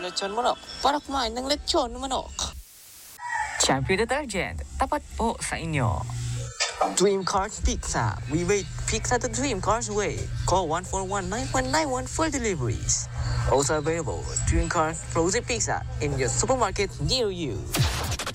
lechon manok para kumain ng lechon manok. Champion Detergent, tapat po sa inyo. Dream Cars Pizza. We rate pizza the Dream Cars way. Call 141-9191 for deliveries. Also available, Dream Cars Frozen Pizza in your supermarket near you.